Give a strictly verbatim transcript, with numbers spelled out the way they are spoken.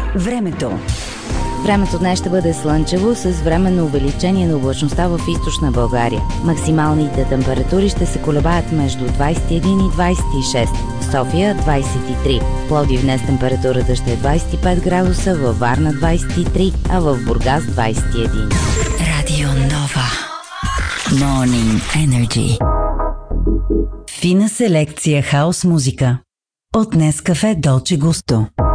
Времето. Времето днес ще бъде слънчево с временно увеличение на облачността в източна България. Максималните температури ще се колебаят между двадесет и един и двадесет и шест. В София двадесет и три. В Пловдив днес температурата ще е двадесет и пет градуса, във Варна двадесет и три, а в Бургас двадесет и един. Радио Нова. Morning Energy. Фина селекция хаос музика. От Нескафе Долче Густо.